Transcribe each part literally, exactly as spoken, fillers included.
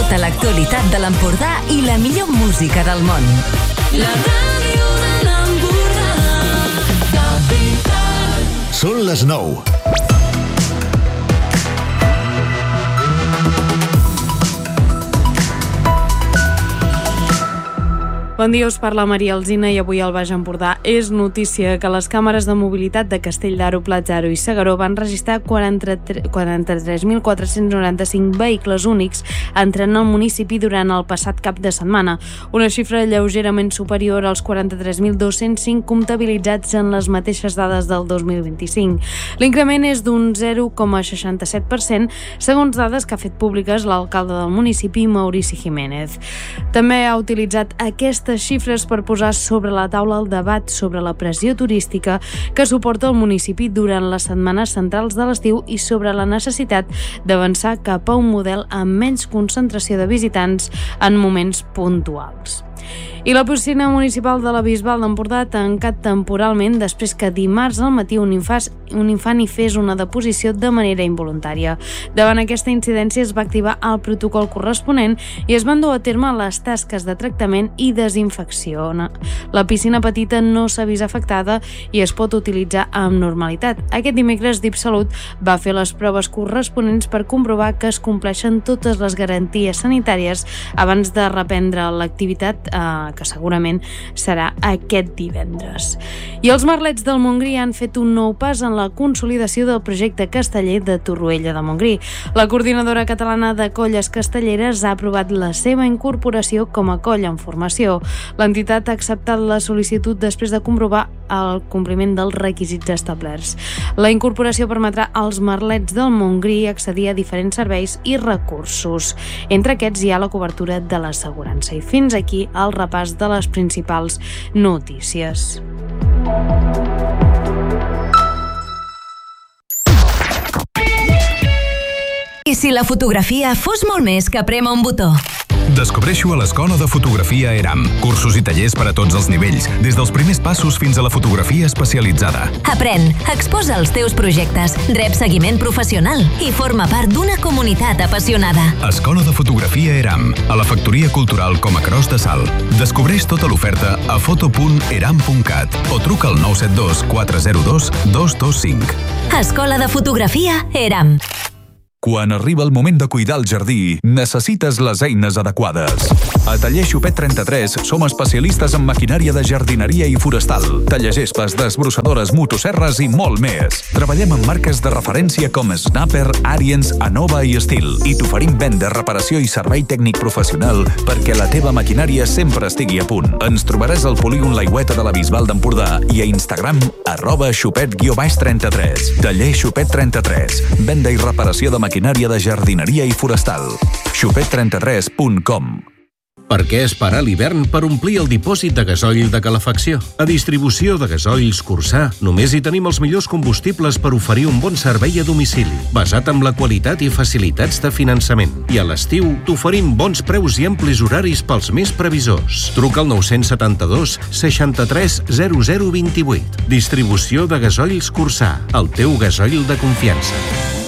Tota l'actualitat de l'Empordà i la millor música del món. La ràdio de l'Empordà, Capital. Són les nou. Bon dia, us parla Maria Alsina i avui al Baix Empordà és notícia que les càmeres de mobilitat de Castell d'Aro, Platja d'Aro i S'Agaró van registrar quaranta-tres mil quatre-cents noranta-cinc vehicles únics entrant al municipi durant el passat cap de setmana, una xifra lleugerament superior als quaranta-tres mil dos-cents cinc comptabilitzats en les mateixes dades del dos mil vint-i-cinc. L'increment és d'un zero coma seixanta-set per cent, segons dades que ha fet públiques l'alcalde del municipi, Maurici Jiménez. També ha utilitzat aquesta xifres per posar sobre la taula el debat sobre la pressió turística que suporta el municipi durant les setmanes centrals de l'estiu i sobre la necessitat d'avançar cap a un model amb menys concentració de visitants en moments puntuals. I la piscina municipal de la Bisbal d'Empordà ha tancat temporalment després que dimarts al matí un infant, un infant hi fes una deposició de manera involuntària. Davant aquesta incidència es va activar el protocol corresponent i es van dur a terme les tasques de tractament i desinfecció. La piscina petita no s'ha vist afectada i es pot utilitzar amb normalitat. Aquest dimecres DipSalut va fer les proves corresponents per comprovar que es compleixen totes les garanties sanitàries abans de reprendre l'activitat eh, que segurament serà aquest divendres. I els Merlets del Montgrí han fet un nou pas en la consolidació del projecte casteller de Torroella de Montgrí. La Coordinadora Catalana de Colles Castelleres ha aprovat la seva incorporació com a colla en formació. L'entitat ha acceptat la sol·licitud després de comprovar el compliment dels requisits establerts. La incorporació permetrà als Merlets del Montgrí accedir a diferents serveis i recursos. Entre aquests hi ha la cobertura de l'assegurança. I fins aquí el repàs de les principals notícies. I si la fotografia fos molt més que prémer un botó? Descobreixo a l'Escola de Fotografia ERAM. Cursos i tallers per a tots els nivells, des dels primers passos fins a la fotografia especialitzada. Aprèn, exposa els teus projectes, rep seguiment professional i forma part d'una comunitat apassionada. Escola de Fotografia ERAM, a la Factoria Cultural com a Cros de Sal. Descobreix tota l'oferta a foto punt eram punt cat o truca al nou set dos quatre zero dos dos dos cinc. Escola de Fotografia ERAM. Quan arriba el moment de cuidar el jardí, necessites les eines adequades. A Taller Xupet trenta-tres som especialistes en maquinària de jardineria i forestal, tallegespes, desbrossadores, motosserres i molt més. Treballem amb marques de referència com Snapper, Ariens, Anova i Stihl i t'oferim venda, reparació i servei tècnic professional perquè la teva maquinària sempre estigui a punt. Ens trobaràs al polígon L'aigüeta de la Bisbal d'Empordà i a Instagram arroba xupet guió baix trenta-tres. Taller Xupet trenta-tres. Venda i reparació de maquinària de jardineria i forestal. xupet trenta tres punt com. Per què esperar l'hivern per omplir el dipòsit de gasoil de calefacció? A Distribució de Gasoils Cursà només hi tenim els millors combustibles per oferir un bon servei a domicili, basat en la qualitat i facilitats de finançament. I a l'estiu t'oferim bons preus i amplis horaris pels més previsors. Truca al nou setanta-dos seixanta-tres zero zero vint-i-vuit. Distribució de Gasoils Cursà, el teu gasoil de confiança.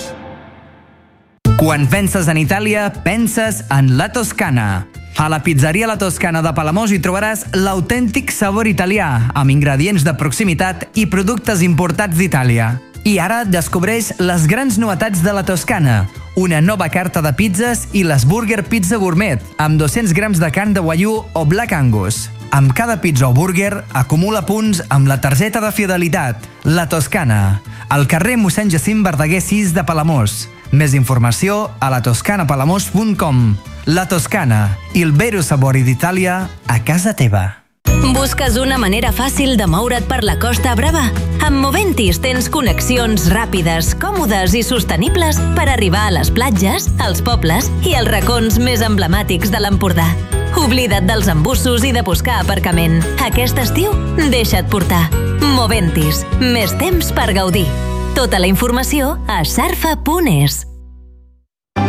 Quan penses en Itàlia, penses en La Toscana. A la pizzeria La Toscana de Palamós hi trobaràs l'autèntic sabor italià, amb ingredients de proximitat i productes importats d'Itàlia. I ara descobreix les grans novetats de La Toscana, una nova carta de pizzas i l'Sburger Pizza Gourmet, amb dos-cents grams de carn de Wagyu o Black Angus. Amb cada pizza o burger acumula punts amb la targeta de fidelitat. La Toscana, al carrer mossèn Jacint Verdaguer sis de Palamós. Més informació a la toscana palamós punt com. La Toscana, il vero sapore d'Itàlia a casa teva. Busques una manera fàcil de moure't per la Costa Brava? Amb Moventis tens connexions ràpides, còmodes i sostenibles per arribar a les platges, als pobles i als racons més emblemàtics de l'Empordà. Oblida't dels embussos i de buscar aparcament. Aquest estiu, deixa't portar. Moventis, més temps per gaudir. Tota la informació a sarfa punt es.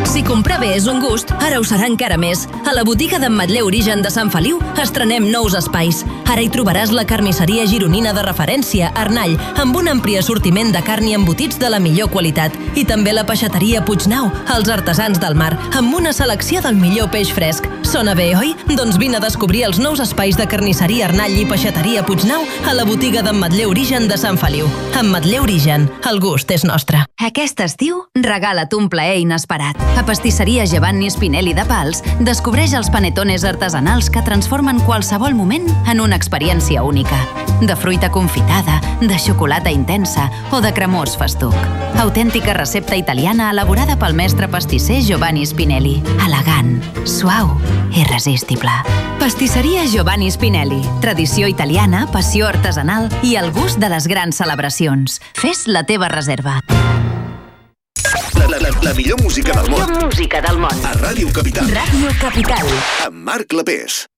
Si comprar bé és un gust, ara ho serà encara més. A la botiga d'Ametller Origen de Sant Feliu estrenem nous espais. Ara hi trobaràs la carnisseria gironina de referència, Arnall, amb un ampli assortiment de carn i embotits de la millor qualitat. I també la peixateria Puignau, els artesans del mar, amb una selecció del millor peix fresc. Sona bé, oi? Doncs vine a descobrir els nous espais de carnisseria Arnall i peixateria Puignau a la botiga d'Ametller Origen de Sant Feliu. Ametller Origen, el gust és nostre. Aquest estiu, regala't un plaer inesperat. A Pastisseria Giovanni Spinelli de Pals, descobreix els panetones artesanals que transformen qualsevol moment en una experiència única. De fruita confitada, de xocolata intensa o de cremós festuc. Autèntica recepta italiana elaborada pel mestre pastisser Giovanni Spinelli. Elegant, suau, irresistible. Pastisseria Giovanni Spinelli. Tradició italiana, passió artesanal i el gust de les grans celebracions. Fes la teva reserva. La, la, la, la millor música del món. La millor música del món. A Ràdio Capital. Ràdio Capital. Amb Marc Clapés.